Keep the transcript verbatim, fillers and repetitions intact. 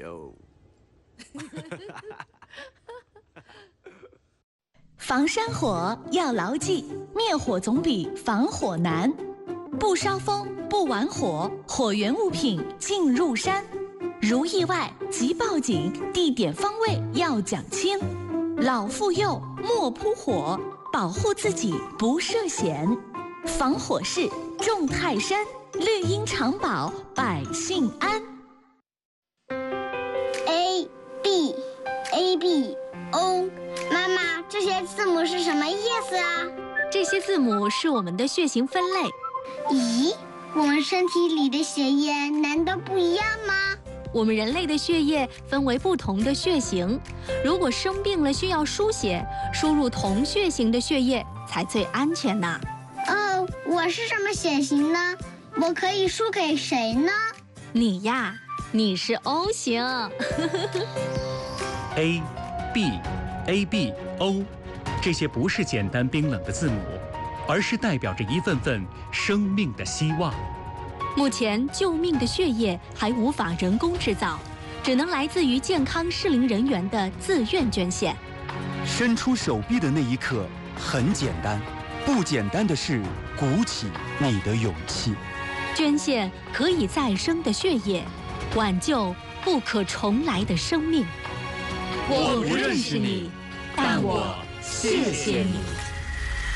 有。 防山火要牢记，灭火总比防火难。不烧风，不玩火，火源物品进入山。如意外即报警，地点方位要讲清。老妇幼莫扑火，保护自己不涉险。防火势重泰山，绿荫长保百姓安。 A B A B O， 妈妈，这些字母是什么意思啊？ 这些字母是我们的血型分类。 咦，我们身体里的血液难道不一样吗？ 我们人类的血液分为不同的血型，如果生病了需要输血，输入同血型的血液才最安全呢。 哦，我是什么血型呢？我可以输给谁呢？ 你呀，你是 O 型。 A B A B O， 这些不是简单冰冷的字母，而是代表着一份份生命的希望。 目前救命的血液还无法人工制造，只能来自于健康适龄人员的自愿捐献。 伸出手臂的那一刻很简单，不简单的是鼓起你的勇气。 捐献可以再生的血液，挽救不可重来的生命。 我不认识你，但我谢谢你。